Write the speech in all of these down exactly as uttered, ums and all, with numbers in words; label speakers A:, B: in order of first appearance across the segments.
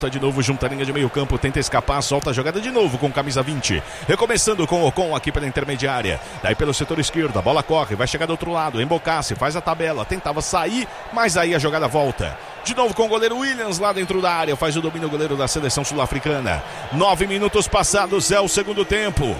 A: De novo, junta a linha de meio campo, tenta escapar, solta a jogada de novo com camisa vinte. Recomeçando com o Ocon aqui pela intermediária. Daí pelo setor esquerdo, a bola corre, vai chegar do outro lado. Embocasse, faz a tabela, tentava sair, mas aí a jogada volta. De novo com o goleiro Williams lá dentro da área. Faz o domínio o goleiro da seleção sul-africana. Nove minutos passados, é o segundo tempo.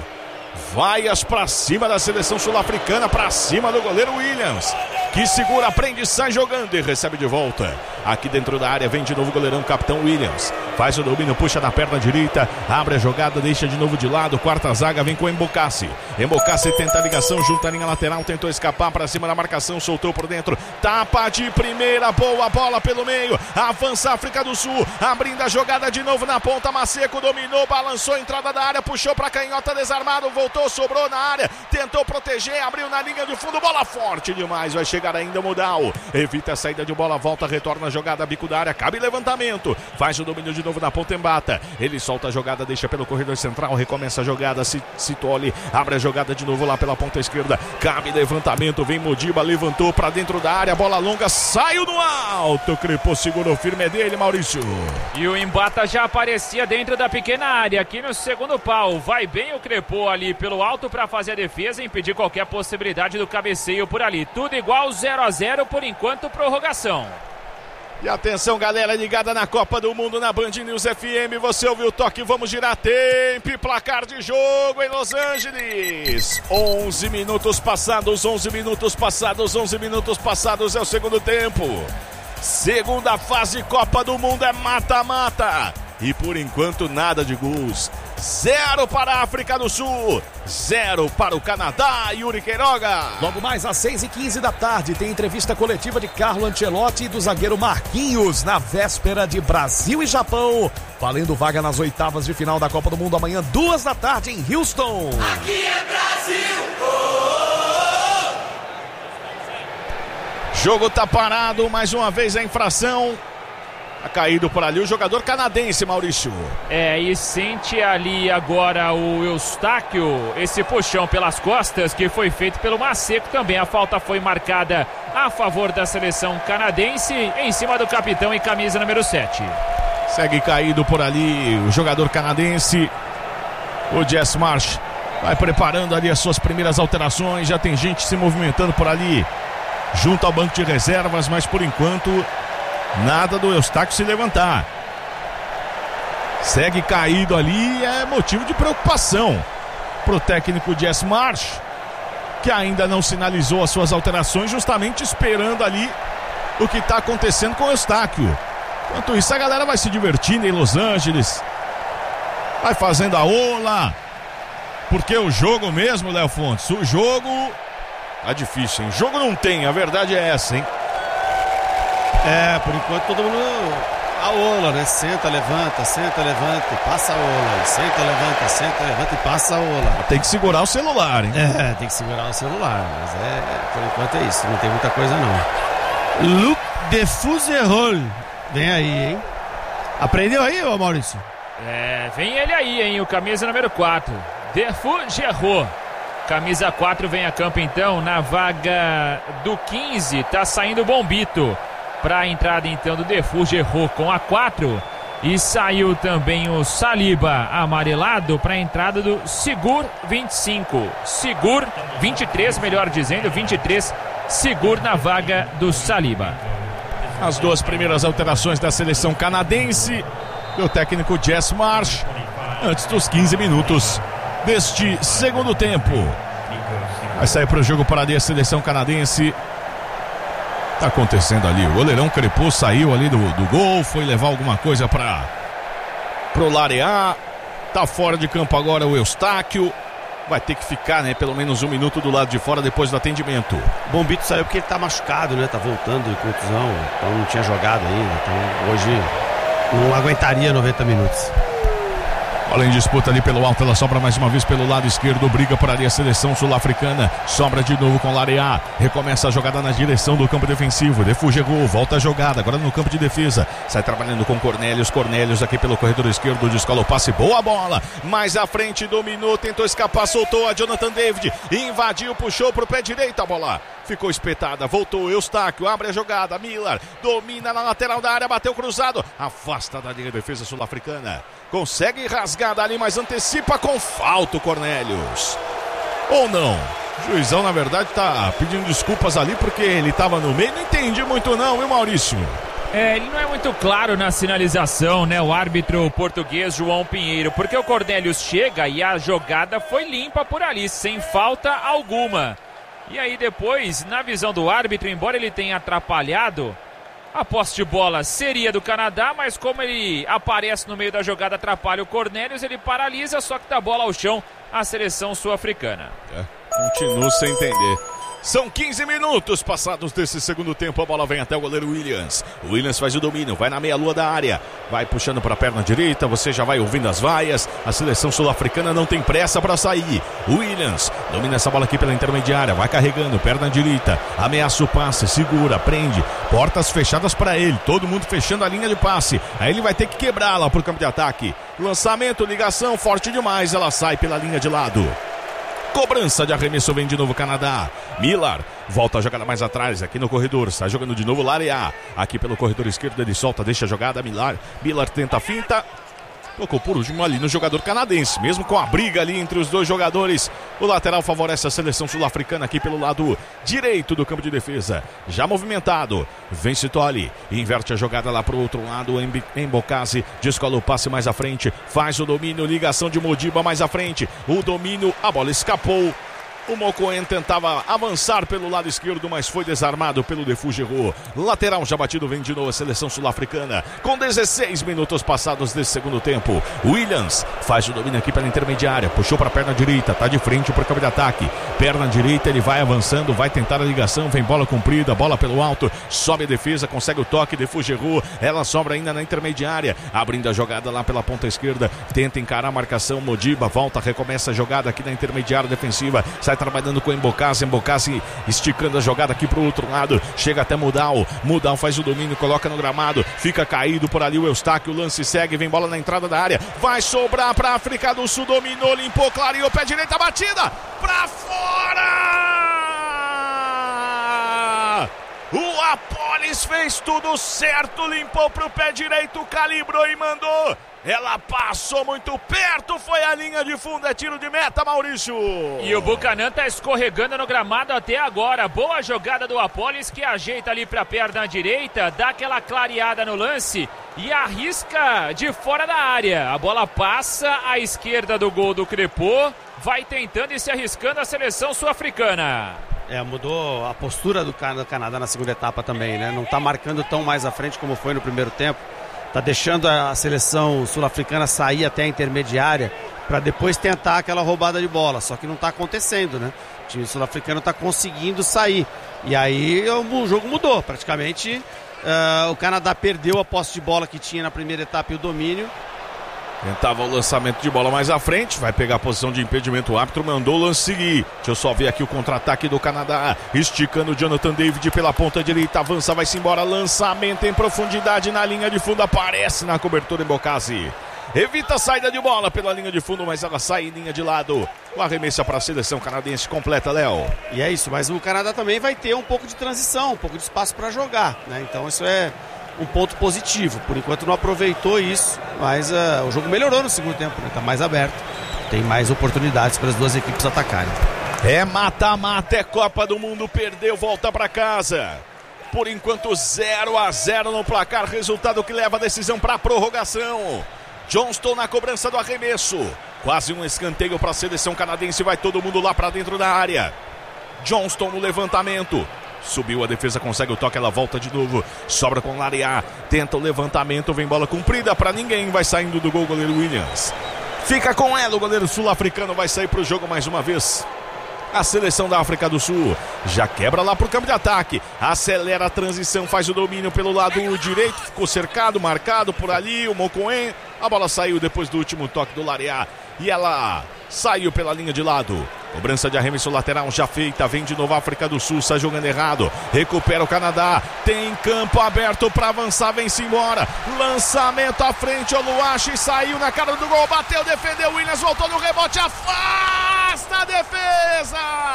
A: Vaias pra cima da seleção sul-africana, pra cima do goleiro Williams, que segura, prende, sai jogando e recebe de volta. Aqui dentro da área vem de novo o goleirão, capitão Williams. Faz o domínio, puxa na perna direita, abre a jogada, deixa de novo de lado. Quarta zaga, vem com o Embocasse. Embocasse tenta a ligação, junta a linha lateral, tentou escapar pra cima da marcação, soltou por dentro. Tapa de primeira, boa bola pelo meio. Avança a África do Sul, abrindo a jogada de novo na ponta. Maceco dominou, balançou a entrada da área, puxou pra canhota, desarmado, voltou, sobrou na área, tentou proteger, abriu na linha de fundo, bola forte demais, vai chegar ainda o Mudal, evita a saída de bola, volta, retorna a jogada, bico da área, cabe levantamento, faz o domínio de novo na ponta, embata, ele solta a jogada, deixa pelo corredor central, recomeça a jogada, Sitoli, abre a jogada de novo lá pela ponta esquerda, cabe levantamento, vem Modiba, levantou pra dentro da área, bola longa, saiu no alto, Crepô segurou firme, é dele, Maurício.
B: E o embata já aparecia dentro da pequena área, aqui no segundo pau, vai bem o Crepô ali pelo alto para fazer a defesa e impedir qualquer possibilidade do cabeceio por ali. Tudo igual, zero a zero por enquanto, prorrogação.
A: E atenção, galera ligada na Copa do Mundo na Band News F M, você ouviu o toque, vamos girar tempo e placar de jogo em Los Angeles. onze minutos passados, onze minutos passados, onze minutos passados, é o segundo tempo. Segunda fase Copa do Mundo é mata-mata. E por enquanto nada de gols. Zero para a África do Sul, zero para o Canadá. Yuri Queiroga.
C: Logo mais às seis e quinze da tarde tem entrevista coletiva de Carlo Ancelotti e do zagueiro Marquinhos na véspera de Brasil e Japão, valendo vaga nas oitavas de final da Copa do Mundo amanhã, duas da tarde em Houston.
D: Aqui é Brasil. Oh!
A: Jogo tá parado, mais uma vez a infração. Tá caído por ali o jogador canadense, Maurício.
B: É, e sente ali agora o Eustáquio, esse puxão pelas costas que foi feito pelo Maceco também. A falta foi marcada a favor da seleção canadense, em cima do capitão e camisa número sete.
A: Segue caído por ali o jogador canadense, o Jess Marsh. Vai preparando ali as suas primeiras alterações, já tem gente se movimentando por ali, junto ao banco de reservas, mas por enquanto nada do Eustáquio se levantar. Segue caído ali, é motivo de preocupação pro técnico Jess Marsh, que ainda não sinalizou as suas alterações, justamente esperando ali o que está acontecendo com o Eustáquio. Enquanto isso, a galera vai se divertindo em Los Angeles, vai fazendo a ola, porque o jogo mesmo, Léo Fontes, o jogo tá difícil, hein? Jogo não tem, a verdade é essa, hein?
E: É, por enquanto todo mundo a ola, né? Senta, levanta, senta, levanta e passa a ola. Senta, levanta, senta, levanta e passa a ola.
A: Tem que segurar o celular, hein?
E: É, tem que segurar o celular, mas é, por enquanto é isso, não tem muita coisa não. Luc de Fuzerol, vem aí, hein? Aprendeu aí, ô Maurício?
B: É, vem ele aí, hein? O camisa número quatro, de Fuzerol. Camisa quatro vem a campo então, na vaga do quinze, tá saindo o Bombito. Para a entrada então do Defoe errou com a quatro e saiu também o Saliba amarelado para a entrada do Sigur vinte e cinco, Sigur vinte e três, melhor dizendo, vinte e três, Sigur na vaga do Saliba.
A: As duas primeiras alterações da seleção canadense do técnico Jess Marsh antes dos quinze minutos deste segundo tempo. Vai sair para o jogo para ali a seleção canadense. Tá acontecendo ali, o goleirão Crepô saiu ali do, do gol, foi levar alguma coisa para pro Larear, tá fora de campo agora o Eustáquio, vai ter que ficar, né, pelo menos um minuto do lado de fora depois do atendimento.
E: O Bombito saiu porque ele tá machucado, né, tá voltando de contusão, então não tinha jogado ainda, então hoje não aguentaria noventa minutos.
A: Bola em disputa ali pelo alto, ela sobra mais uma vez pelo lado esquerdo, briga por ali a seleção sul-africana, sobra de novo com Lareá, recomeça a jogada na direção do campo defensivo, Defugegou, volta a jogada, agora no campo de defesa, sai trabalhando com Cornélios, Cornélios aqui pelo corredor esquerdo, descola o passe, boa bola, mais à frente, dominou, tentou escapar, soltou a Jonathan David, invadiu, puxou pro pé direito, a bola ficou espetada, voltou Eustáquio, abre a jogada, Miller, domina na lateral da área, bateu cruzado, afasta da linha de defesa sul-africana, consegue rasgada ali, mas antecipa com falta o Cornélios. Ou não? O juizão, na verdade, tá pedindo desculpas ali porque ele tava no meio, não entendi muito não, viu, Maurício?
B: É, ele não é muito claro na sinalização, né, o árbitro português João Pinheiro, porque o Cornélios chega e a jogada foi limpa por ali, sem falta alguma. E aí depois, na visão do árbitro, embora ele tenha atrapalhado, a posse de bola seria do Canadá, mas como ele aparece no meio da jogada, atrapalha o Cornélios, ele paralisa, só que dá bola ao chão a seleção sul-africana.
A: É, continuo sem entender. São quinze minutos passados desse segundo tempo, a bola vem até o goleiro Williams. O Williams faz o domínio, vai na meia-lua da área, vai puxando para a perna direita, você já vai ouvindo as vaias. A seleção sul-africana não tem pressa para sair. O Williams domina essa bola aqui pela intermediária, vai carregando, perna direita, ameaça o passe, segura, prende, portas fechadas para ele, todo mundo fechando a linha de passe. Aí ele vai ter que quebrá-la para o campo de ataque. Lançamento, ligação, forte demais, ela sai pela linha de lado. Cobrança de arremesso, vem de novo o Canadá. Miller volta a jogada mais atrás, aqui no corredor, está jogando de novo Lareá. Aqui pelo corredor esquerdo ele solta, deixa a jogada, Miller, Miller tenta a finta. Tocou por último ali no jogador canadense, mesmo com a briga ali entre os dois jogadores. O lateral favorece a seleção sul-africana aqui pelo lado direito do campo de defesa. Já movimentado, vence Tolly, inverte a jogada lá pro outro lado, Embocase, descola o passe mais à frente, faz o domínio, ligação de Modiba mais à frente. O domínio, a bola escapou. O Mokoen tentava avançar pelo lado esquerdo, mas foi desarmado pelo Defugegou. Lateral já batido, vem de novo a seleção sul-africana. Com dezesseis minutos passados desse segundo tempo. Williams faz o domínio aqui pela intermediária. Puxou para a perna direita, tá de frente para o campo de ataque. Perna direita, ele vai avançando, vai tentar a ligação. Vem bola comprida, bola pelo alto. Sobe a defesa, consegue o toque. Defugegou. Ela sobra ainda na intermediária. Abrindo a jogada lá pela ponta esquerda. Tenta encarar a marcação. Modiba volta, recomeça a jogada aqui na intermediária defensiva. Sai trabalhando com o Embocase, Embocase esticando a jogada aqui pro outro lado, chega até Mudal, Mudal faz o domínio, coloca no gramado, fica caído por ali o Eustáquio, o lance segue, vem bola na entrada da área, vai sobrar pra África do Sul, dominou, limpou, clareou, pé direita, batida, pra fora! O Apolis fez tudo certo, limpou pro pé direito, calibrou e mandou. Ela passou muito perto, foi a linha de fundo, é tiro de meta, Maurício.
B: E o Buchanan tá escorregando no gramado até agora. Boa jogada do Apolis, que ajeita ali pra perna direita, dá aquela clareada no lance e arrisca de fora da área. A bola passa à esquerda do gol do Crepô, vai tentando e se arriscando a seleção sul-africana.
E: É, mudou a postura do Canadá na segunda etapa também, né? Não tá marcando tão mais à frente como foi no primeiro tempo. Tá deixando a seleção sul-africana sair até a intermediária para depois tentar aquela roubada de bola. Só que não tá acontecendo, né? O time sul-africano tá conseguindo sair. E aí o jogo mudou. Praticamente uh, o Canadá perdeu a posse de bola que tinha na primeira etapa e o domínio.
A: Tentava o lançamento de bola mais à frente, vai pegar a posição de impedimento, o árbitro mandou o lance seguir. Deixa eu só ver aqui o contra-ataque do Canadá, esticando o Jonathan David pela ponta direita, avança, vai-se embora, lançamento em profundidade na linha de fundo, aparece na cobertura Embocase. Evita a saída de bola pela linha de fundo, mas ela sai em linha de lado. O arremesso para a seleção canadense completa, Léo.
E: E é isso, mas o Canadá também vai ter um pouco de transição, um pouco de espaço para jogar, né? Então isso é um ponto positivo. Por enquanto não aproveitou isso, mas uh, o jogo melhorou no segundo tempo, né? Tá mais aberto, tem mais oportunidades para as duas equipes atacarem.
A: É mata-mata, é Copa do Mundo, perdeu, volta para casa. Por enquanto zero a zero no placar, resultado que leva a decisão para a prorrogação. Johnston na cobrança do arremesso, quase um escanteio para a seleção canadense, vai todo mundo lá para dentro da área. Johnston no levantamento, subiu a defesa, consegue o toque, ela volta de novo, sobra com Lareá, tenta o levantamento, vem bola comprida para ninguém, vai saindo do gol o goleiro Williams. Fica com ela, o goleiro sul-africano vai sair para o jogo mais uma vez. A seleção da África do Sul já quebra lá pro campo de ataque, acelera a transição, faz o domínio pelo lado direito, ficou cercado, marcado por ali, o Mokoen A bola saiu depois do último toque do Lariá e ela saiu pela linha de lado. Cobrança de arremesso lateral já feita. Vem de novo a África do Sul, sai jogando errado. Recupera o Canadá. Tem campo aberto para avançar, vem-se embora. Lançamento à frente, o Luache saiu na cara do gol, bateu, defendeu. Williams voltou no rebote, afasta a defesa.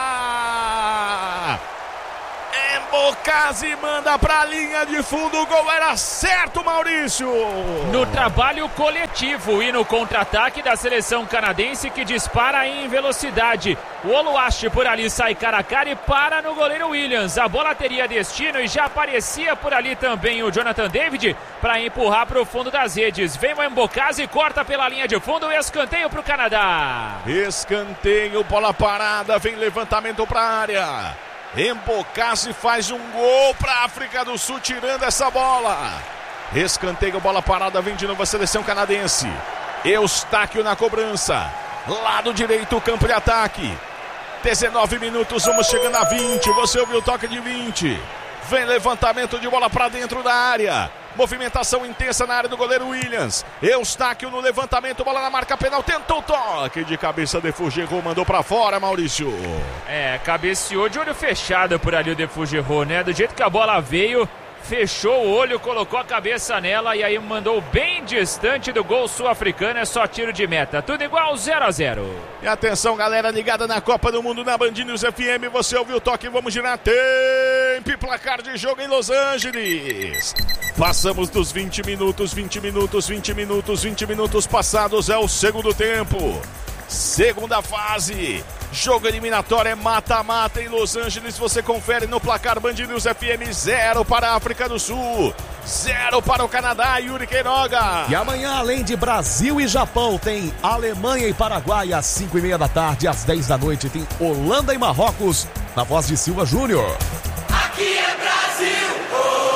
A: Embocase manda pra linha de fundo, o gol era certo, Maurício.
B: No trabalho coletivo e no contra-ataque da seleção canadense que dispara em velocidade. O Oluache por ali sai cara a cara e para no goleiro Williams. A bola teria destino e já aparecia por ali também o Jonathan David para empurrar para o fundo das redes. Vem o Embocase e corta pela linha de fundo, escanteio para o Canadá.
A: Escanteio, bola parada, vem levantamento para a área. Embocase faz um gol para a África do Sul, tirando essa bola. Escanteio, bola parada, vem de novo a seleção canadense. Eustáquio na cobrança. Lado direito, campo de ataque. dezenove minutos, vamos chegando a vinte. Você ouviu o toque de vinte. Vem levantamento de bola para dentro da área. Movimentação intensa na área do goleiro Williams. Eustáquio no levantamento, bola na marca penal, tentou o toque de cabeça, de Fougerot mandou pra fora, Maurício.
B: É, cabeceou de olho fechado por ali o de Fougerot, né? Do jeito que a bola veio, fechou o olho, colocou a cabeça nela e aí mandou bem distante do gol sul-africano. É só tiro de meta, tudo igual, zero a zero.
A: E atenção, galera ligada na Copa do Mundo na Band News F M, você ouviu o toque, vamos girar tempo e placar de jogo em Los Angeles. Passamos dos vinte minutos, vinte minutos, vinte minutos, vinte minutos passados, é o segundo tempo. Segunda fase, jogo eliminatório é mata-mata em Los Angeles. Você confere no placar Band News F M. Zero para a África do Sul, zero para o Canadá. Yuri Queiroga.
C: E amanhã, além de Brasil e Japão, tem Alemanha e Paraguai às cinco e meia da tarde. Às dez da noite tem Holanda e Marrocos, na voz de Silva Júnior.
D: Aqui é Brasil. Oh!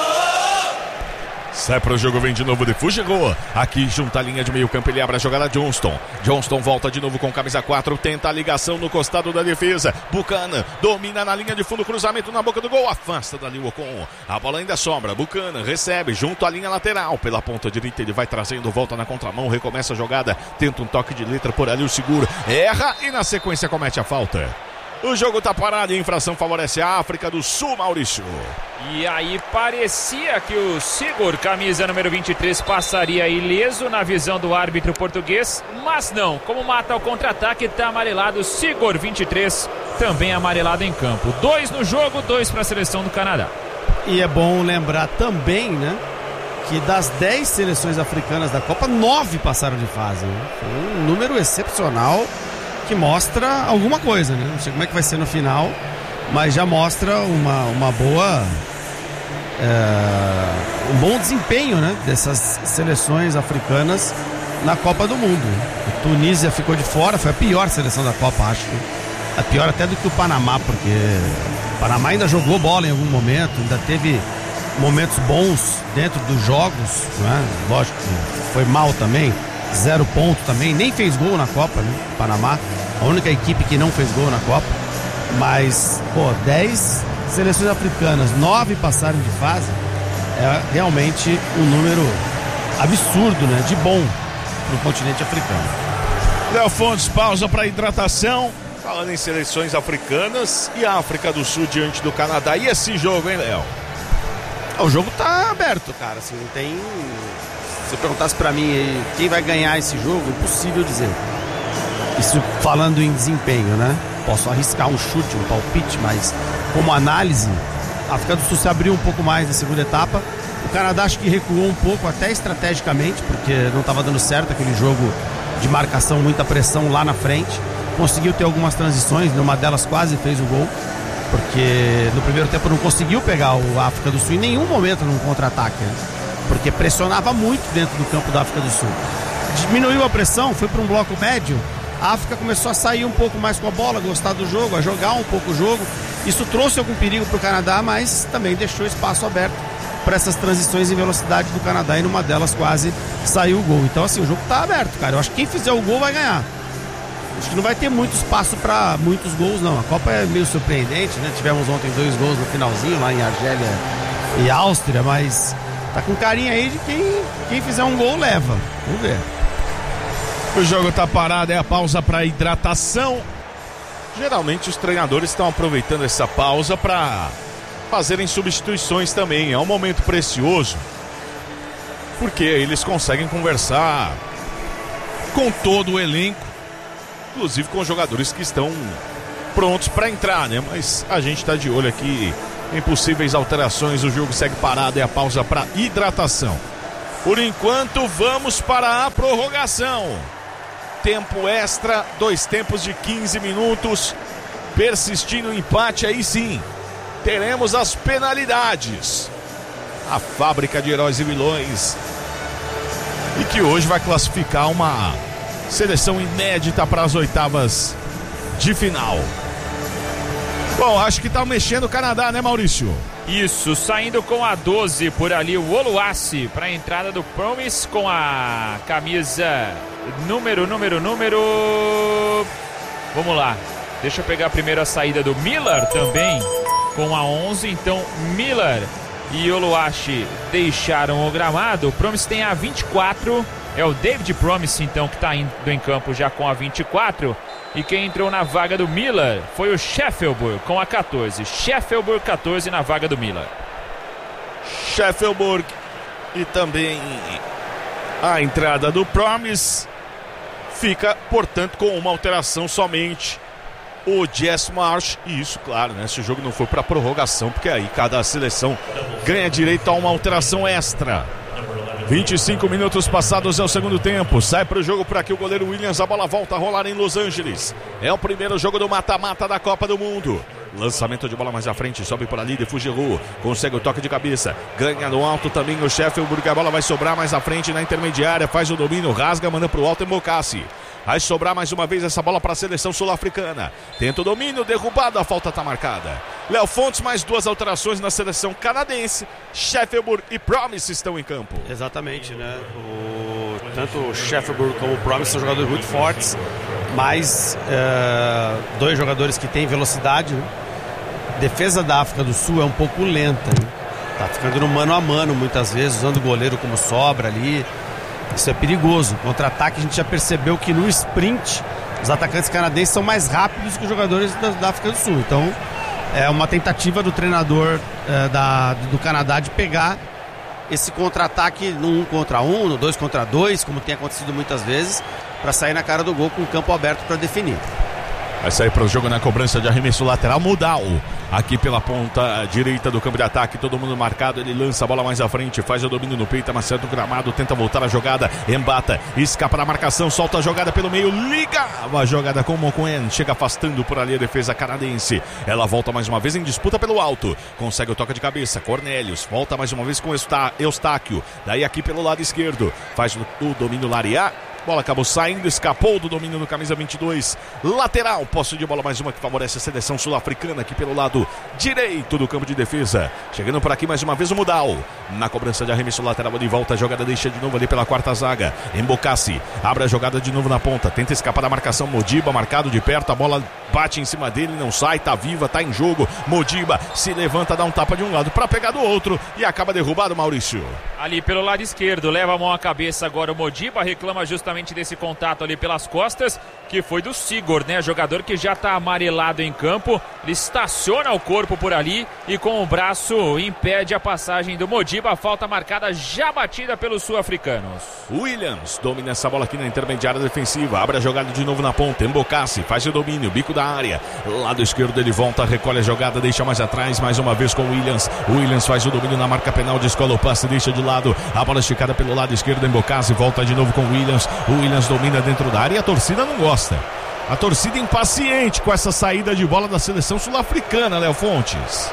A: Sai para o jogo, vem de novo de Fougerot. Aqui junta a linha de meio campo, ele abre a jogada Johnston. Johnston volta de novo com camisa quatro, tenta a ligação no costado da defesa. Buchanan domina na linha de fundo, cruzamento na boca do gol, afasta dali o Ocon. A bola ainda sobra, Buchanan recebe junto à linha lateral. Pela ponta direita ele vai trazendo, volta na contramão, recomeça a jogada, tenta um toque de letra por ali, o seguro erra e na sequência comete a falta. O jogo tá parado e a infração favorece a África do Sul, Maurício.
B: E aí parecia que o Sigurd, camisa número vinte e três, passaria ileso na visão do árbitro português, mas não, como mata o contra-ataque, tá amarelado. Sigurd, vinte e três, também amarelado em campo. Dois no jogo, dois para a seleção do Canadá.
E: E é bom lembrar também, né, que das dez seleções africanas da Copa, nove passaram de fase, né? Foi um número excepcional que mostra alguma coisa, né? Não sei como é que vai ser no final, mas já mostra uma, uma boa é, um bom desempenho, né, dessas seleções africanas na Copa do Mundo. A Tunísia ficou de fora, foi a pior seleção da Copa, acho. A pior até do que o Panamá, porque o Panamá ainda jogou bola em algum momento, ainda teve momentos bons dentro dos jogos, né? Lógico que foi mal também, zero ponto também, nem fez gol na Copa, né? Panamá, a única equipe que não fez gol na Copa. Mas, pô, dez seleções africanas, nove passaram de fase, é realmente um número absurdo, né? De bom no continente africano.
A: Léo Fontes, pausa para hidratação. Falando em seleções africanas e a África do Sul diante do Canadá. E esse jogo, hein, Léo?
E: O jogo tá aberto, cara, assim, não tem... Se você perguntasse pra mim quem vai ganhar esse jogo, impossível dizer. Isso falando em desempenho, né? Posso arriscar um chute, um palpite, mas como análise, a África do Sul se abriu um pouco mais na segunda etapa. O Canadá acho que recuou um pouco, até estrategicamente, porque não estava dando certo aquele jogo de marcação, muita pressão lá na frente. Conseguiu ter algumas transições, numa delas quase fez o gol, porque no primeiro tempo não conseguiu pegar o África do Sul em nenhum momento num contra-ataque, né? Porque pressionava muito dentro do campo da África do Sul. Diminuiu a pressão, foi para um bloco médio, a África começou a sair um pouco mais com a bola, gostar do jogo, a jogar um pouco o jogo. Isso trouxe algum perigo para o Canadá, mas também deixou espaço aberto para essas transições em velocidade do Canadá, e numa delas quase saiu o gol. Então assim, o jogo está aberto, cara. Eu acho que quem fizer o gol vai ganhar. Acho que não vai ter muito espaço para muitos gols, não. A Copa é meio surpreendente, né? Tivemos ontem dois gols no finalzinho, lá em Argélia e Áustria, mas Tá com carinha aí de quem, quem fizer um gol leva. Vamos ver.
A: O jogo tá parado, é a pausa para hidratação. Geralmente os treinadores estão aproveitando essa pausa para fazerem substituições também. É um momento precioso, porque eles conseguem conversar com todo o elenco, inclusive com os jogadores que estão prontos para entrar, né? Mas a gente está de olho aqui em possíveis alterações. O jogo segue parado, é a pausa para hidratação. Por enquanto, vamos para a prorrogação. Tempo extra, dois tempos de quinze minutos. Persistindo o empate, aí sim teremos as penalidades. A fábrica de heróis e vilões, e que hoje vai classificar uma seleção inédita para as oitavas de final. Bom, acho que tá mexendo o Canadá, né, Maurício?
B: Isso, saindo com a doze por ali o Oluwasse para a entrada do Promise com a camisa número, número, número... Vamos lá, deixa eu pegar primeiro a saída do Miller também com a onze, então Miller e Oluwasse deixaram o gramado. O Promise tem a vinte e quatro, é o David Promise então que está indo em campo já com a vinte e quatro. E quem entrou na vaga do Miller foi o Sheffield com a catorze. Sheffield catorze na vaga do Miller.
A: Sheffield e também a entrada do Promise. Fica, portanto, com uma alteração somente o Jess Marsh. E isso, claro, né? Se o jogo não for para prorrogação, porque aí cada seleção ganha direito a uma alteração extra. vinte e cinco minutos passados é o segundo tempo. Sai para o jogo por aqui o goleiro Williams. A bola volta a rolar em Los Angeles. É o primeiro jogo do mata-mata da Copa do Mundo. Lançamento de bola mais à frente. Sobe por ali de Fugiru. Consegue o toque de cabeça. Ganha no alto também o Sheffield. A bola vai sobrar mais à frente na intermediária. Faz o domínio. Rasga, manda para o alto em Mbokasi. Vai sobrar mais uma vez essa bola para a seleção sul-africana. Tenta o domínio, derrubado, a falta está marcada. Léo Fontes, mais duas alterações na seleção canadense. Sheffield e Promise estão em campo.
E: Exatamente, né? O, tanto o Sheffield como o Promise são jogadores muito fortes, mas é, dois jogadores que têm velocidade, né? Defesa da África do Sul é um pouco lenta, né? Tá ficando no mano a mano muitas vezes, usando o goleiro como sobra ali. Isso é perigoso. Contra-ataque, a gente já percebeu que no sprint os atacantes canadenses são mais rápidos que os jogadores da, da África do Sul. Então é uma tentativa do treinador é, da, do Canadá de pegar esse contra-ataque no um contra um, no dois contra dois, como tem acontecido muitas vezes, para sair na cara do gol com o campo aberto para definir.
A: Vai sair para o jogo na cobrança de arremesso lateral. Mudal aqui pela ponta direita do campo de ataque. Todo mundo marcado. Ele lança a bola mais à frente. Faz o domínio no peito. Amassando o gramado. Tenta voltar a jogada. Embata. Escapa da marcação. Solta a jogada pelo meio. Liga a jogada com o Mokoen. Chega afastando por ali a defesa canadense. Ela volta mais uma vez em disputa pelo alto. Consegue o toque de cabeça. Cornelius. Volta mais uma vez com Eustáquio. Daí aqui pelo lado esquerdo. Faz o domínio Lariá. Bola acabou saindo, escapou do domínio do camisa vinte e dois. Lateral, posse de bola mais uma que favorece a seleção sul-africana aqui pelo lado direito do campo de defesa. Chegando por aqui mais uma vez o Mudal. Na cobrança de arremesso lateral de volta, a jogada deixa de novo ali pela quarta zaga. Mbokasi, abre a jogada de novo na ponta. Tenta escapar da marcação, Modiba marcado de perto. A bola bate em cima dele, não sai, tá viva, tá em jogo. Modiba se levanta, dá um tapa de um lado para pegar do outro e acaba derrubado, Maurício.
B: Ali pelo lado esquerdo, leva a mão à cabeça agora o Modiba, reclama justamente desse contato ali pelas costas, que foi do Sigurd, né? Jogador que já tá amarelado em campo. Ele estaciona o corpo por ali e com o braço impede a passagem do Modiba. A falta marcada já batida pelos sul-africanos.
A: Williams domina essa bola aqui na intermediária defensiva. Abre a jogada de novo na ponta. Mbokasi faz o domínio, bico da área. Lado esquerdo ele volta, recolhe a jogada, deixa mais atrás, mais uma vez com o Williams. Williams faz o domínio na marca penal, descola o passe, deixa de lado. A bola esticada pelo lado esquerdo. Mbokasi volta de novo com o Williams. O Williams domina dentro da área e a torcida não gosta. A torcida impaciente com essa saída de bola da seleção sul-africana, Léo Fontes.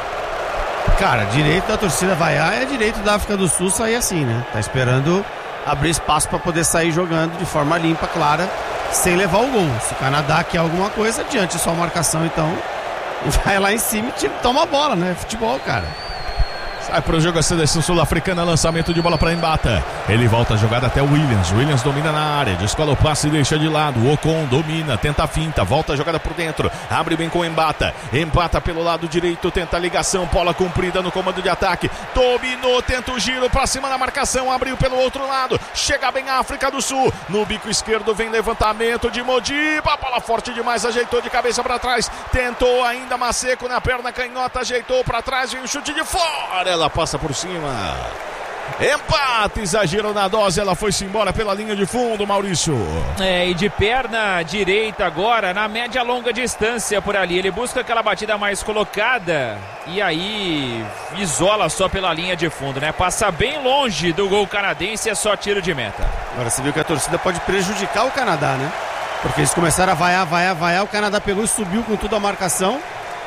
E: Cara, direito da torcida vaiar é direito da África do Sul sair assim, né? Tá esperando abrir espaço para poder sair jogando de forma limpa, clara, sem levar o gol. Se o Canadá quer alguma coisa, diante de sua marcação, então vai lá em cima e toma a bola, né? Futebol, cara.
A: Sai pro jogo a seleção sul-africana, lançamento de bola para Embata. Ele volta a jogada até o Williams. Williams domina na área, descola o passe e deixa de lado. O Ocon domina, tenta a finta, volta a jogada por dentro. Abre bem com o Embata. Embata pelo lado direito, tenta a ligação. Bola comprida no comando de ataque. Dominou, tenta o giro para cima da marcação. Abriu pelo outro lado. Chega bem a África do Sul. No bico esquerdo vem levantamento de Modiba. Bola forte demais, ajeitou de cabeça para trás. Tentou ainda Maceco na perna canhota, ajeitou para trás. Vem o chute de fora. Ela passa por cima. Empate, exagero na dose. Ela foi-se embora pela linha de fundo, Maurício.
B: É, e de perna direita agora, na média longa distância por ali. Ele busca aquela batida mais colocada e aí isola só pela linha de fundo, né? Passa bem longe do gol canadense, é só tiro de meta.
E: Agora você viu que a torcida pode prejudicar o Canadá, né? Porque eles começaram a vaiar, vaiar, vaiar. O Canadá pegou e subiu com toda a marcação.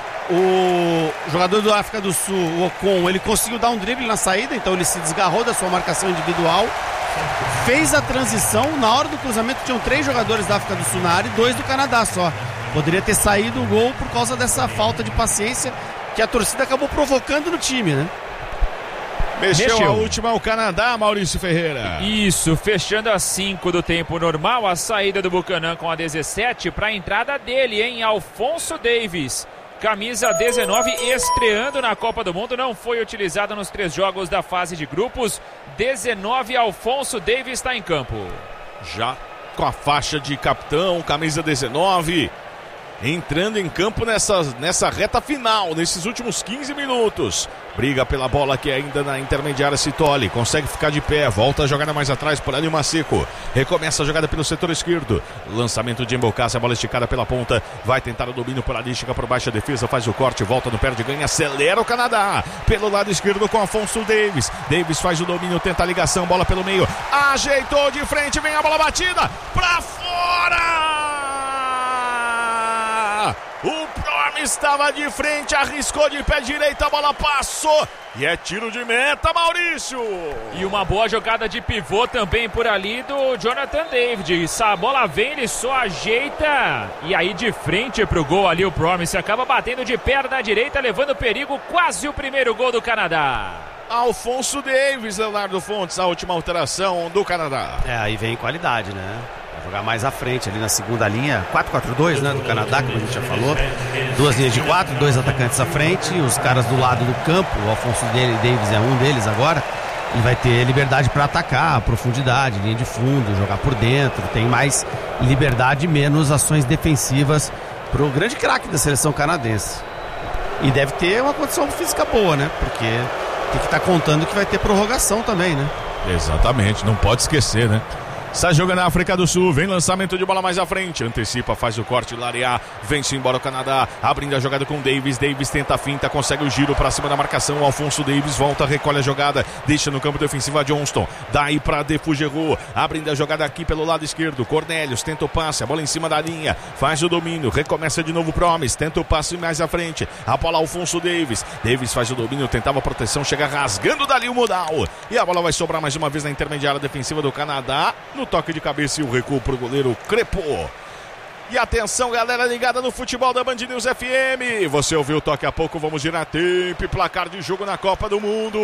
E: O jogador do África do Sul, o Ocon, ele conseguiu dar um drible na saída, então ele se desgarrou da sua marcação individual, fez a transição. Na hora do cruzamento tinham três jogadores da África do Sul na área e dois do Canadá só. Poderia ter saído o gol por causa dessa falta de paciência que a torcida acabou provocando no time, né?
A: Mexeu,
B: Mexeu.
A: A última o Canadá, Maurício Ferreira.
B: Isso, fechando a cinco do tempo normal, a saída do Buchanan com a dezessete para a entrada dele, hein? Alfonso Davies. Camisa dezenove, estreando na Copa do Mundo, não foi utilizado nos três jogos da fase de grupos. dezenove, Alfonso Davies está em campo.
A: Já com a faixa de capitão, camisa dezenove, entrando em campo nessa, nessa reta final, nesses últimos quinze minutos. Briga pela bola que ainda na intermediária se tolhe, consegue ficar de pé, volta a jogada mais atrás por ali o Maceco. Recomeça a jogada pelo setor esquerdo. Lançamento de Embocassa, a bola esticada pela ponta. Vai tentar o domínio por ali, chega por baixo a defesa, faz o corte, volta no perde, ganha, acelera o Canadá. Pelo lado esquerdo com Alfonso Davies. Davies faz o domínio, tenta a ligação, bola pelo meio. Ajeitou de frente, vem a bola batida pra fora! O Prom estava de frente, arriscou de pé direito, a bola passou e é tiro de meta, Maurício.
B: E uma boa jogada de pivô também por ali do Jonathan David. A bola vem, ele só ajeita e aí de frente pro gol ali o Promise acaba batendo de perna direita, levando perigo, quase o primeiro gol do Canadá.
A: Alfonso Davies, Leonardo Fontes, a última alteração do Canadá.
E: É, aí vem qualidade, né? Vai jogar mais à frente ali na segunda linha, quatro quatro dois, né, do Canadá, como a gente já falou. Duas linhas de quatro, dois atacantes à frente, os caras do lado do campo, o Alfonso Davies é um deles agora. Ele vai ter liberdade para atacar, profundidade, linha de fundo, jogar por dentro, tem mais liberdade, menos ações defensivas pro grande craque da seleção canadense. E deve ter uma condição física boa, né? Porque tem que estar contando que vai ter prorrogação também, né?
A: Exatamente, não pode esquecer, né? Sai jogando na África do Sul, vem lançamento de bola mais à frente, antecipa, faz o corte, Lariá, vence embora o Canadá, abrindo a jogada com Davies, Davies tenta a finta, consegue o giro pra cima da marcação, Alfonso Davies volta, recolhe a jogada, deixa no campo defensivo a Johnston, daí pra Defugerou, abrindo a jogada aqui pelo lado esquerdo, Cornelius tenta o passe, a bola em cima da linha, faz o domínio, recomeça de novo Promise, tenta o passe mais à frente, a bola Alfonso Davies, Davies faz o domínio, tentava a proteção, chega rasgando dali o Modal, e a bola vai sobrar mais uma vez na intermediária defensiva do Canadá, no toque de cabeça e o recuo pro goleiro Crepo. E atenção, galera ligada no futebol da Band News F M. Você ouviu o toque há pouco, vamos girar tempo e placar de jogo na Copa do Mundo.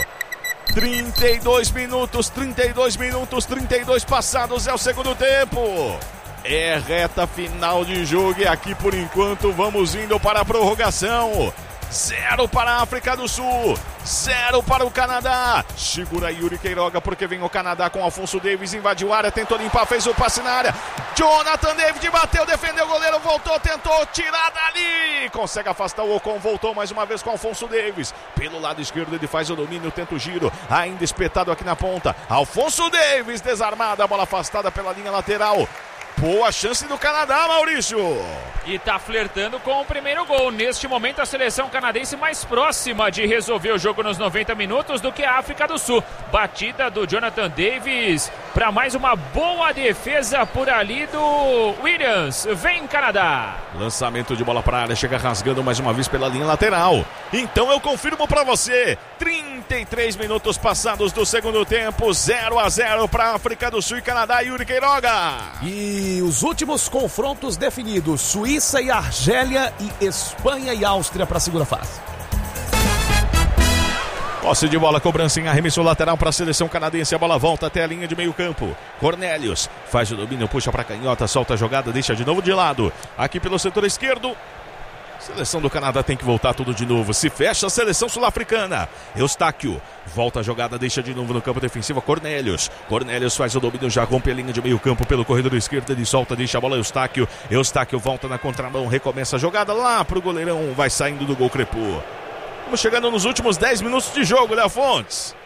A: trinta e dois minutos, trinta e dois minutos, trinta e dois passados, é o segundo tempo. É reta final de jogo e aqui por enquanto vamos indo para a prorrogação. Zero para a África do Sul, zero para o Canadá. Segura Yuri Queiroga porque vem o Canadá com Alfonso Davies, invadiu a área, tentou limpar, fez o passe na área. Jonathan David bateu, defendeu o goleiro, voltou, tentou tirar dali. Consegue afastar o Ocon, voltou mais uma vez com Alfonso Davies. Pelo lado esquerdo ele faz o domínio, tenta o giro, ainda espetado aqui na ponta. Alfonso Davies desarmado, a bola afastada pela linha lateral. Boa chance do Canadá, Maurício.
B: E tá flertando com o primeiro gol. Neste momento a seleção canadense mais próxima de resolver o jogo nos noventa minutos do que a África do Sul. Batida do Jonathan Davies para mais uma boa defesa por ali do Williams. Vem Canadá.
A: Lançamento de bola para a área, chega rasgando mais uma vez pela linha lateral. Então eu confirmo para você, trinta e três minutos passados do segundo tempo, zero a zero para África do Sul e Canadá. Yuri Queiroga.
C: E os últimos confrontos definidos, Suíça e Argélia e Espanha e Áustria para a segunda fase.
A: Posse de bola, cobrança em arremesso lateral para a seleção canadense. A bola volta até a linha de meio campo. Cornelius faz o domínio, puxa para a canhota, solta a jogada, deixa de novo de lado. Aqui pelo setor esquerdo. Seleção do Canadá tem que voltar tudo de novo. Se fecha a seleção sul-africana. Eustáquio volta a jogada, deixa de novo no campo defensivo. Cornelius. Cornelius faz o domínio, já rompe a linha de meio campo pelo corredor esquerdo. Ele solta, deixa a bola Eustáquio. Eustáquio volta na contramão, recomeça a jogada lá pro goleirão. Vai saindo do gol Crepô. Estamos chegando nos últimos dez minutos de jogo, Léo Fontes.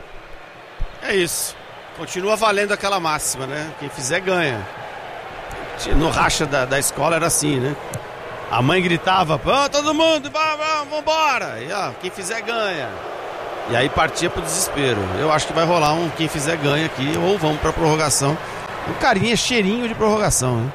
E: É isso. Continua valendo aquela máxima, né? Quem fizer ganha. No racha da, da escola era assim, né? A mãe gritava, oh, todo mundo, vamos embora. E ó, quem fizer ganha. E aí partia pro desespero. Eu acho que vai rolar um quem fizer ganha aqui, ou vamos pra prorrogação. Um carinha cheirinho de prorrogação, né?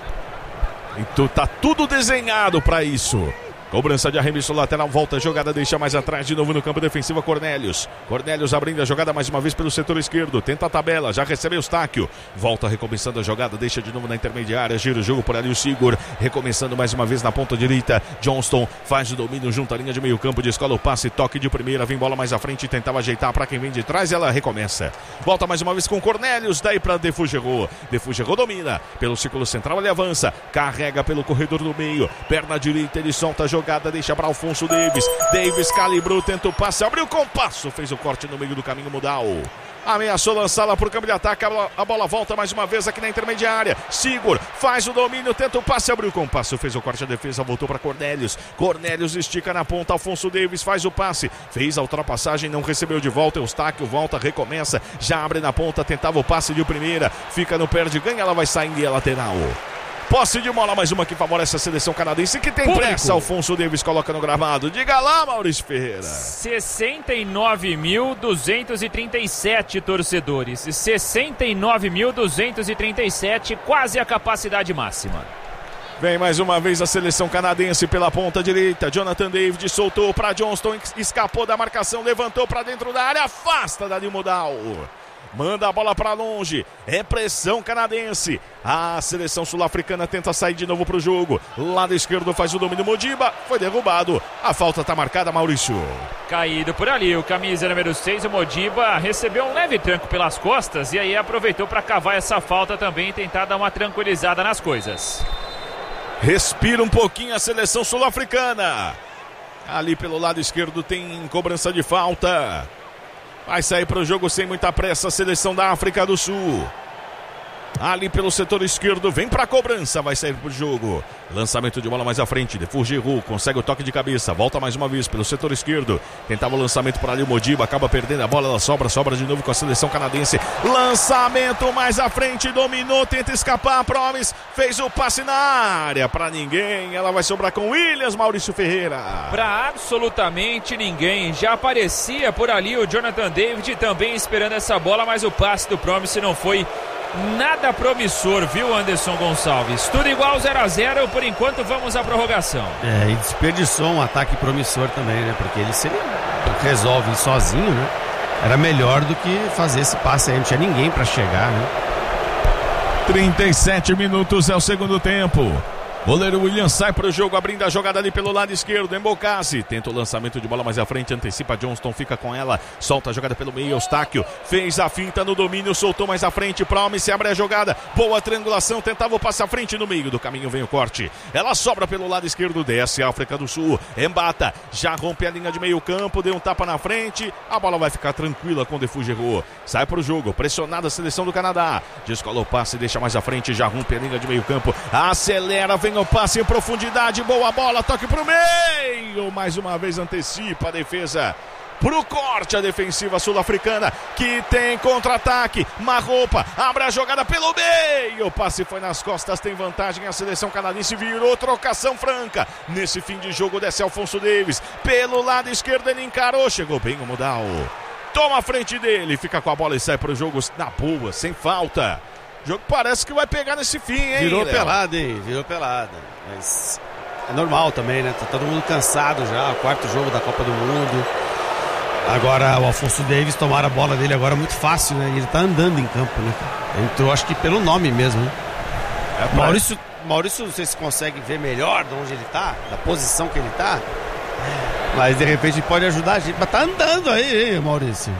A: Então tá tudo desenhado pra isso. Cobrança de arremesso lateral, volta a jogada, deixa mais atrás de novo no campo defensivo. Cornelius. Cornelius abrindo a jogada mais uma vez pelo setor esquerdo. Tenta a tabela, já recebe Eustáquio. Volta recomeçando a jogada, deixa de novo na intermediária. Gira o jogo por ali o Sigur. Recomeçando mais uma vez na ponta direita. Johnston faz o domínio junto à linha de meio campo. Descola o passe, toque de primeira. Vem bola mais à frente, tentava ajeitar para quem vem de trás. Ela recomeça. Volta mais uma vez com Cornelius. Daí para Defugero. Defugero domina. Pelo círculo central ele avança. Carrega pelo corredor do meio. Perna direita, ele solta a jogada. Jogada, deixa para Alfonso Davis. Davis calibrou, tenta o passe, abriu o compasso, fez o corte no meio do caminho Mudal. Ameaçou lançá-la para o campo de ataque. A bola volta mais uma vez aqui na intermediária. Sigur faz o domínio, tenta o passe, abriu o compasso, fez o corte, a defesa voltou para Cornelius. Cornelius estica na ponta. Alfonso Davis faz o passe, fez a ultrapassagem, não recebeu de volta. Eustáquio volta, recomeça, já abre na ponta, tentava o passe de primeira, fica no perde, ganha, ela vai saindo e é lateral. Posse de bola, mais uma que favorece a seleção canadense, que tem
B: Público.
A: pressa. Alfonso Davis coloca no gramado. Diga lá, Maurício Ferreira.
B: sessenta e nove mil duzentos e trinta e sete torcedores. sessenta e nove mil duzentos e trinta e sete, quase a capacidade máxima.
A: Vem mais uma vez a seleção canadense pela ponta direita. Jonathan David soltou para Johnston, escapou da marcação, levantou para dentro da área, afasta Danil Mudal. Manda a bola para longe, é pressão canadense. A seleção sul-africana tenta sair de novo para o jogo. Lado esquerdo faz o domínio Modiba, foi derrubado. A falta está marcada, Maurício.
B: Caído por ali, o camisa número seis, o Modiba, recebeu um leve tranco pelas costas e aí aproveitou para cavar essa falta também e tentar dar uma tranquilizada nas coisas.
A: Respira um pouquinho a seleção sul-africana. Ali pelo lado esquerdo tem cobrança de falta. Vai sair para o jogo sem muita pressa a seleção da África do Sul. Ali pelo setor esquerdo, vem para a cobrança, vai sair para o jogo. Lançamento de bola mais à frente, Defugero consegue o toque de cabeça, volta mais uma vez pelo setor esquerdo. Tentava o lançamento para ali o Modiba, acaba perdendo a bola, ela sobra, sobra de novo com a seleção canadense. Lançamento mais à frente, dominou, tenta escapar, Promes, fez o passe na área para ninguém. Ela vai sobrar com Williams, Maurício Ferreira.
B: Para absolutamente ninguém, já aparecia por ali o Jonathan David também esperando essa bola, mas o passe do Promise não foi nada promissor, viu, Anderson Gonçalves? Tudo igual, zero a zero, por enquanto vamos à prorrogação.
E: É, e desperdiçou um ataque promissor também, né? Porque ele, se ele resolve sozinho, né? Era melhor do que fazer esse passe aí, não tinha ninguém pra chegar, né?
A: trinta e sete minutos é o segundo tempo. Goleiro William sai para o jogo, abrindo a jogada ali pelo lado esquerdo. Embocassi tenta o lançamento de bola mais à frente, antecipa Johnston, fica com ela, solta a jogada pelo meio. Eustáquio fez a finta no domínio, soltou mais à frente. Promise abre a jogada, boa triangulação, tentava o passe à frente, no meio do caminho vem o corte. Ela sobra pelo lado esquerdo, desce a África do Sul. Embata, já rompe a linha de meio campo, deu um tapa na frente. A bola vai ficar tranquila com Defugero. Sai para o jogo, pressionada a seleção do Canadá. Descola o passe, deixa mais à frente, já rompe a linha de meio campo. Acelera, vem o passe em profundidade, boa bola, toque pro meio, mais uma vez antecipa a defesa pro corte, a defensiva sul-africana que tem contra-ataque. Marropa abre a jogada pelo meio, o passe foi nas costas, tem vantagem a seleção canadense, virou trocação franca nesse fim de jogo. Desce Alfonso Davis pelo lado esquerdo, ele encarou, chegou bem o Mudal, toma a frente dele, fica com a bola e sai pro jogo na boa, sem falta. O jogo parece que vai pegar nesse fim, hein?
E: Virou
A: Léo?
E: pelada, hein? Virou pelada. Mas é normal também, né? Tá todo mundo cansado já. O quarto jogo da Copa do Mundo. Agora o Alfonso Davis tomaram a bola dele agora muito fácil, né? E ele tá andando em campo, né? Entrou, acho que pelo nome mesmo, né? É pra... Maurício, Maurício, não sei se consegue ver melhor de onde ele tá, da posição que ele tá. Mas de repente pode ajudar a gente. Mas tá andando aí, hein, Maurício?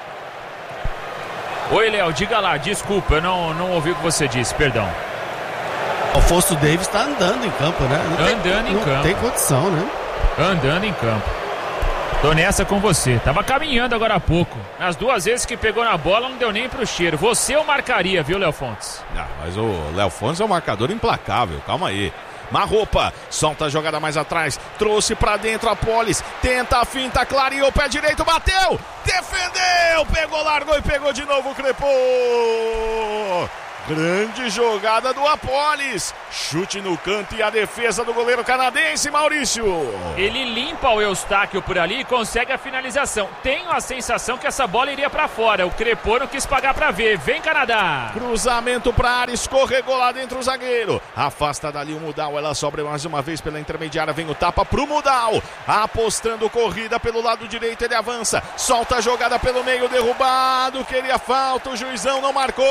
B: Oi, Léo, diga lá, desculpa, eu não, não ouvi o que você disse, perdão.
E: Alfonso Davis tá andando em campo, né? Não
B: andando
E: tem,
B: em
E: não
B: campo.
E: Tem condição, né?
B: Andando em campo. Tô nessa com você. Tava caminhando agora há pouco. Nas duas vezes que pegou na bola, não deu nem pro cheiro. Você eu marcaria, viu, Léo Fontes?
A: Ah, mas o Léo Fontes é um marcador implacável, calma aí. Marropa, solta a jogada mais atrás, trouxe pra dentro a Polis, tenta a finta, clareou, pé direito, bateu, defendeu, pegou, largou e pegou de novo, crepou. Grande jogada do Apolis. Chute no canto e a defesa do goleiro canadense, Maurício.
B: Ele limpa o Eustáquio por ali e consegue a finalização. Tenho a sensação que essa bola iria pra fora. O Crepô não quis pagar pra ver. Vem, Canadá.
A: Cruzamento pra área, escorregou lá dentro o zagueiro. Afasta dali o Mudal. Ela sobra mais uma vez pela intermediária. Vem o tapa pro Mudal. Apostando corrida pelo lado direito. Ele avança. Solta a jogada pelo meio. Derrubado. Queria falta. O juizão não marcou.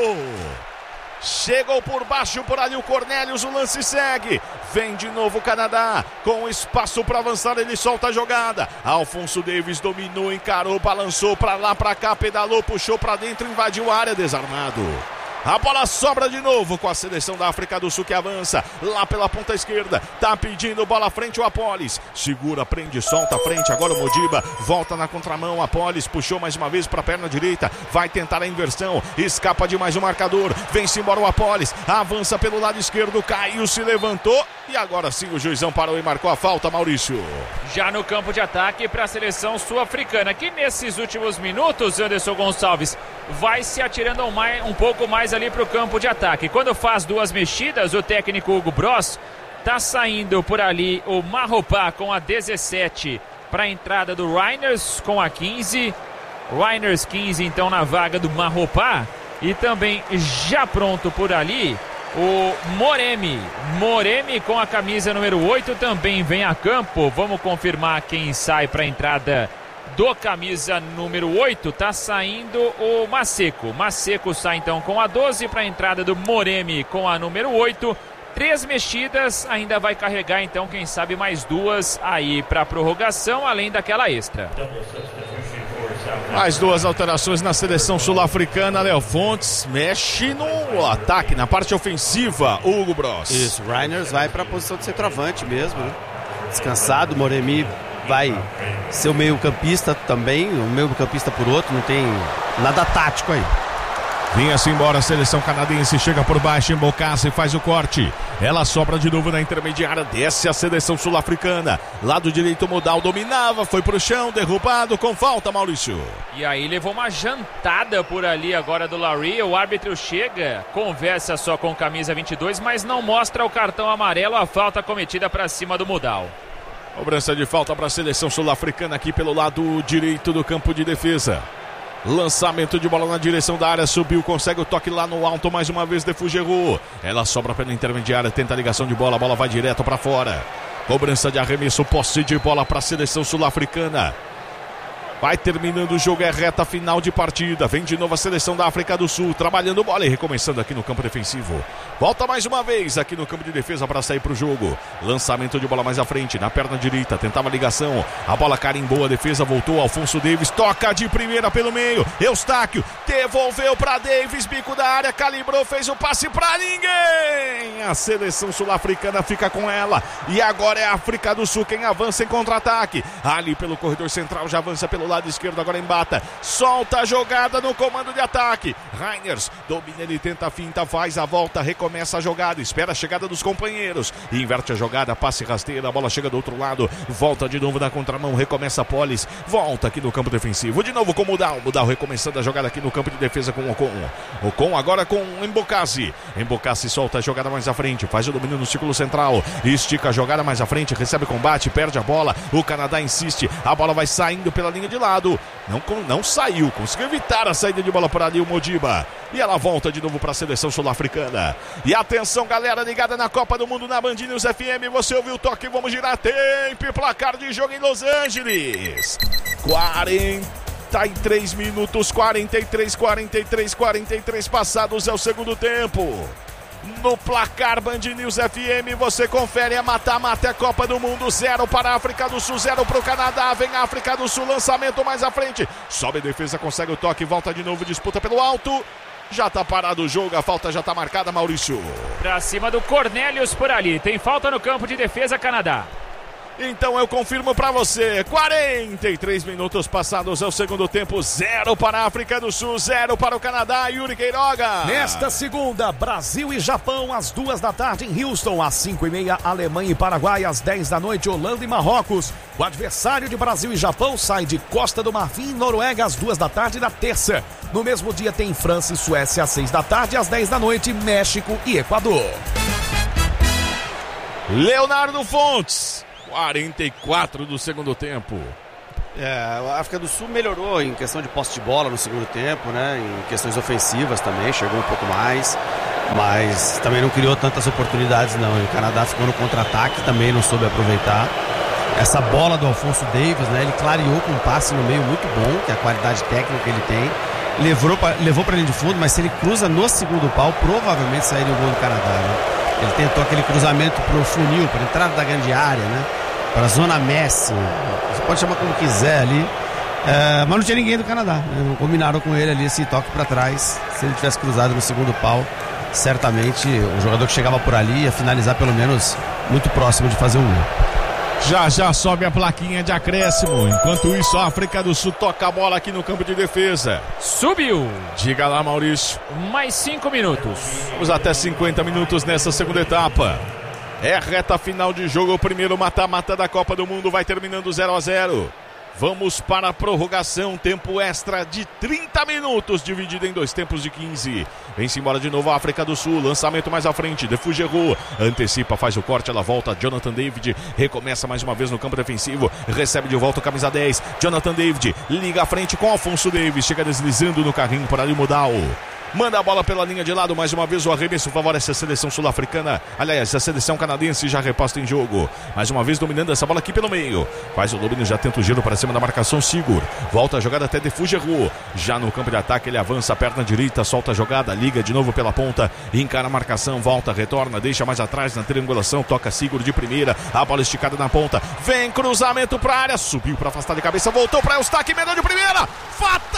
A: Chegou por baixo por ali o Cornelius, o lance segue. Vem de novo o Canadá, com espaço para avançar, ele solta a jogada. Alfonso Davis dominou, encarou, balançou para lá, para cá, pedalou, puxou para dentro, invadiu a área, desarmado. A bola sobra de novo com a seleção da África do Sul que avança lá pela ponta esquerda. Tá pedindo bola à frente o Apolis. Segura, prende, solta a frente. Agora o Modiba volta na contramão. Apolis puxou mais uma vez para a perna direita. Vai tentar a inversão. Escapa de mais um marcador. Vem-se embora o Apolis. Avança pelo lado esquerdo. Caiu, se levantou. E agora sim o juizão parou e marcou a falta, Maurício.
B: Já no campo de ataque para a seleção sul-africana, que nesses últimos minutos, Anderson Gonçalves, vai se atirando um, mais, um pouco mais ali para o campo de ataque. Quando faz duas mexidas, o técnico Hugo Bross tá saindo por ali o Marropá com a dezessete para a entrada do Reiners com a quinze. Reiners quinze então na vaga do Marropá. E também já pronto por ali o Moremi. Moremi com a camisa número oito também vem a campo. Vamos confirmar quem sai para a entrada do camisa número oito. Tá saindo o Maseco. Maseco sai então com a doze para a entrada do Moremi com a número oito. Três mexidas, ainda vai carregar então, quem sabe mais duas aí para prorrogação, além daquela extra.
A: Mais duas alterações na seleção sul-africana. Léo Fontes mexe no ataque, na parte ofensiva, Hugo Bross.
E: Isso, o Reiners vai para a posição de centroavante mesmo, né? Descansado, Moremi vai ser o meio-campista também, o meio-campista por outro, não tem nada tático aí.
A: Vinha-se embora a seleção canadense, chega por baixo, embocaça e faz o corte. Ela sobra de novo na intermediária, desce a seleção sul-africana. Lado direito Modal dominava, foi pro chão, derrubado com falta, Maurício.
B: E aí levou uma jantada por ali agora do Larry. O árbitro chega, conversa só com camisa vinte e dois, mas não mostra o cartão amarelo, a falta cometida para cima do Modal.
A: Cobrança de falta para a seleção sul-africana aqui pelo lado direito do campo de defesa. Lançamento de bola na direção da área, subiu, consegue o toque lá no alto, mais uma vez de Fugerou. Ela sobra pela intermediária, tenta a ligação de bola, a bola vai direto para fora. Cobrança de arremesso, posse de bola para a seleção sul-africana. Vai terminando o jogo, é reta final de partida. Vem de novo a seleção da África do Sul, trabalhando bola e recomeçando aqui no campo defensivo. Volta mais uma vez aqui no campo de defesa para sair para o jogo. Lançamento de bola mais à frente, na perna direita, tentava a ligação. A bola carimbou, a defesa voltou, Alfonso Davis toca de primeira pelo meio. Eustáquio devolveu para Davis, bico da área, calibrou, fez o passe para ninguém. A seleção sul-africana fica com ela. E agora é a África do Sul quem avança em contra-ataque. Ali pelo corredor central, já avança pelo lado esquerdo, agora embata, solta a jogada no comando de ataque. Reiners domina, ele tenta a finta, faz a volta, recomeça a jogada, espera a chegada dos companheiros, inverte a jogada, passe rasteiro, a bola chega do outro lado, volta de novo na contramão, recomeça a Polis, volta aqui no campo defensivo, de novo com o Mudal, Mudal recomeçando a jogada aqui no campo de defesa com o Ocon, Ocon agora com o Embocassi, Embocassi solta a jogada mais à frente, faz o domínio no círculo central, estica a jogada mais à frente, recebe combate, perde a bola, o Canadá insiste, a bola vai saindo pela linha de lado, não, não saiu, conseguiu evitar a saída de bola por ali o Modiba, e ela volta de novo para a seleção sul-africana. E atenção galera ligada na Copa do Mundo na Band News F M, você ouviu o toque, vamos girar tempo e placar de jogo em Los Angeles, quarenta e três minutos, quarenta e três, quarenta e três, quarenta e três passados é o segundo tempo. No placar Band News F M, você confere a mata-mata, é Copa do Mundo, zero para a África do Sul, zero para o Canadá, vem a África do Sul, lançamento mais à frente, sobe a defesa, consegue o toque, volta de novo, disputa pelo alto, já tá parado o jogo, a falta já tá marcada, Maurício.
B: Pra cima do Cornelius por ali, tem falta no campo de defesa, Canadá.
A: Então eu confirmo para você, quarenta e três minutos passados ao segundo tempo, zero para a África do Sul, zero para o Canadá, Yuri Queiroga.
C: Nesta segunda, Brasil e Japão, às duas da tarde em Houston, às cinco e meia, Alemanha e Paraguai, às dez da noite, Holanda e Marrocos. O adversário de Brasil e Japão sai de Costa do Marfim e Noruega às duas da tarde da terça. No mesmo dia tem França e Suécia às seis da tarde, às dez da noite, México e Equador.
A: Leonardo Fontes. quarenta e quatro do segundo tempo.
E: É, a África do Sul melhorou em questão de posse de bola no segundo tempo, né? Em questões ofensivas também, chegou um pouco mais, mas também não criou tantas oportunidades não. E o Canadá ficou no contra-ataque, também não soube aproveitar. Essa bola do Alphonso Davies, né? Ele clareou com um passe no meio muito bom, que é a qualidade técnica que ele tem. Levou para levou para linha de fundo, mas se ele cruza no segundo pau, provavelmente sairia o gol do Canadá, né? Ele tentou aquele cruzamento pro funil, para entrada da grande área, né? Para a zona Messi, você pode chamar como quiser ali, é, mas não tinha ninguém do Canadá, né? Não combinaram com ele ali esse toque para trás. Se ele tivesse cruzado no segundo pau, certamente o jogador que chegava por ali ia finalizar pelo menos muito próximo de fazer um gol.
A: Já já sobe a plaquinha de acréscimo. Enquanto isso, a África do Sul toca a bola aqui no campo de defesa.
B: Subiu.
A: Diga lá, Maurício.
B: Mais cinco minutos.
A: Vamos até cinquenta minutos nessa segunda etapa. É reta final de jogo, o primeiro mata-mata da Copa do Mundo vai terminando zero a zero. Vamos para a prorrogação, tempo extra de trinta minutos, dividido em dois tempos de quinze. Vem-se embora de novo a África do Sul, lançamento mais à frente, Defugerou, antecipa, faz o corte, ela volta, Jonathan David, recomeça mais uma vez no campo defensivo, recebe de volta o camisa dez, Jonathan David, liga à frente com Alphonso Davies, chega deslizando no carrinho para ali Mudal. Manda a bola pela linha de lado, mais uma vez o arremesso favorece a seleção sul-africana. Aliás, a seleção canadense já reposta em jogo. Mais uma vez dominando essa bola aqui pelo meio. Faz o domínio, já tenta o giro para cima da marcação, Sigur. Volta a jogada até Defugerou. Já no campo de ataque ele avança, a perna direita, solta a jogada, liga de novo pela ponta, encara a marcação, volta, retorna, deixa mais atrás na triangulação, toca Sigur de primeira, a bola esticada na ponta. Vem cruzamento para a área, subiu para afastar de cabeça, voltou para Eustáquio, emendou de primeira. Fatal!